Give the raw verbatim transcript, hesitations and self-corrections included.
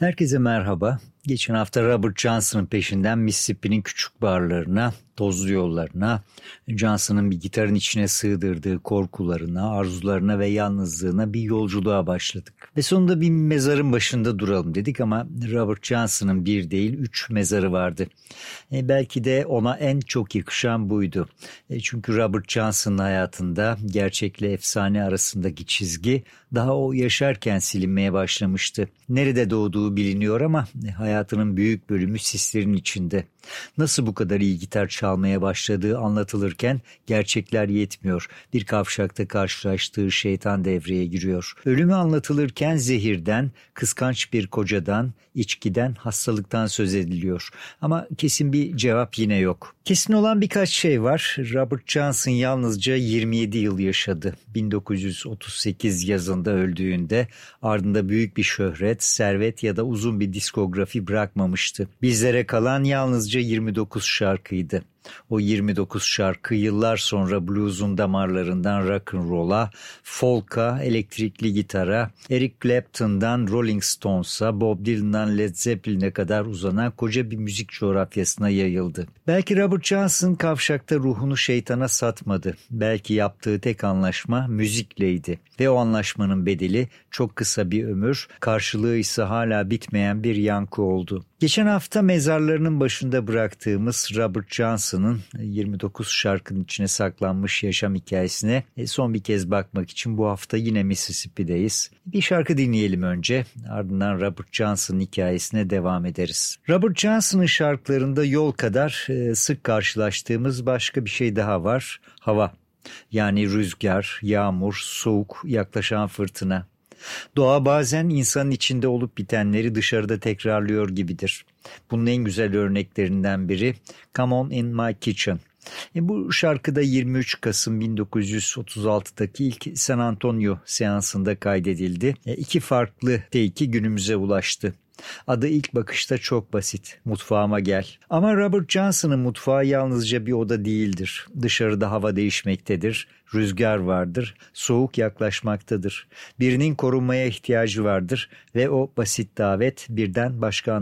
Herkese merhaba. Geçen hafta Robert Johnson'ın peşinden Mississippi'nin küçük barlarına, tozlu yollarına, Johnson'ın bir gitarın içine sığdırdığı korkularına, arzularına ve yalnızlığına bir yolculuğa başladık. Ve sonunda bir mezarın başında duralım dedik ama Robert Johnson'ın bir değil üç mezarı vardı. E, belki de ona en çok yakışan buydu. E, çünkü Robert Johnson'ın hayatında gerçekle efsane arasındaki çizgi daha o yaşarken silinmeye başlamıştı. Nerede doğduğu biliniyor ama hayatının büyük bölümü sislerin içinde. Nasıl bu kadar iyi gitar çalmaya başladığı anlatılırken gerçekler yetmiyor. Bir kavşakta karşılaştığı şeytan devreye giriyor. Ölümü anlatılırken zehirden, kıskanç bir kocadan, içkiden, hastalıktan söz ediliyor. Ama kesin bir cevap yine yok. Kesin olan birkaç şey var. Robert Johnson yalnızca yirmi yedi yıl yaşadı. bin dokuz yüz otuz sekiz yazında öldüğünde ardında büyük bir şöhret, servet ya da uzun bir diskografi bırakmamıştı. Bizlere kalan yalnızca yirmi dokuz şarkıydı. O yirmi dokuz şarkı yıllar sonra blues'un damarlarından rock'n'roll'a, folk'a, elektrikli gitara, Eric Clapton'dan Rolling Stones'a, Bob Dylan'dan Led Zeppelin'e kadar uzanan koca bir müzik coğrafyasına yayıldı. Belki Robert Johnson kavşakta ruhunu şeytana satmadı. Belki yaptığı tek anlaşma müzikleydi. Ve o anlaşmanın bedeli çok kısa bir ömür, karşılığı ise hala bitmeyen bir yankı oldu. Geçen hafta mezarlarının başında bıraktığımız Robert Johnson'ın yirmi dokuz şarkının içine saklanmış yaşam hikayesine son bir kez bakmak için bu hafta yine Mississippi'deyiz. Bir şarkı dinleyelim önce, ardından Robert Johnson'ın hikayesine devam ederiz. Robert Johnson'ın şarkılarında yol kadar sık karşılaştığımız başka bir şey daha var: hava. Yani rüzgar, yağmur, soğuk, yaklaşan fırtına. Doğa bazen insanın içinde olup bitenleri dışarıda tekrarlıyor gibidir. Bunun en güzel örneklerinden biri Come On In My Kitchen. E bu şarkıda yirmi üç Kasım bin dokuz yüz otuz altıdaki ilk San Antonio seansında kaydedildi. E iki farklı take'i günümüze ulaştı. Adı ilk bakışta çok basit: mutfağıma gel. Ama Robert Johnson'ın mutfağı yalnızca bir oda değildir. Dışarıda hava değişmektedir, rüzgar vardır, soğuk yaklaşmaktadır. Birinin korunmaya ihtiyacı vardır ve o basit davet birden başka